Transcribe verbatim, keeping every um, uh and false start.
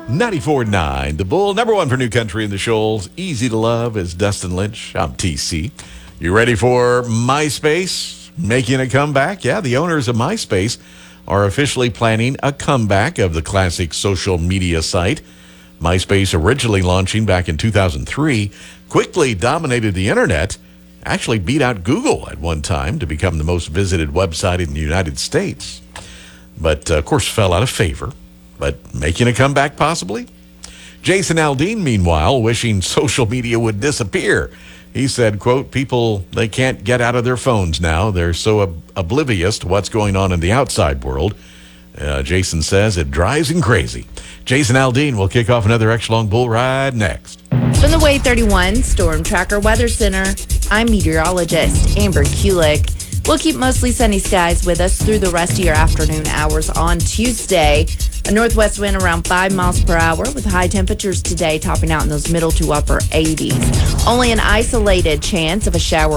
ninety-four point nine, The Bull, number one for New Country in the Shoals. Easy to love is Dustin Lynch. I'm T C. You ready for MySpace making a comeback? Yeah, the owners of MySpace are officially planning a comeback of the classic social media site. MySpace, originally launching back in two thousand three, quickly dominated the internet, actually beat out Google at one time to become the most visited website in the United States. But, uh, of course, fell out of favor. But making a comeback, possibly? Jason Aldean, meanwhile, wishing social media would disappear. He said, quote, people, they can't get out of their phones now. They're so ob- oblivious to what's going on in the outside world. Uh, Jason says it drives him crazy. Jason Aldean will kick off another Extra-Long Bull Ride next. From the Wave thirty-one Storm Tracker Weather Center, I'm meteorologist Amber Kulik. We'll keep mostly sunny skies with us through the rest of your afternoon hours on Tuesday. A northwest wind around five miles per hour with high temperatures today topping out in those middle to upper eighties. Only an isolated chance of a shower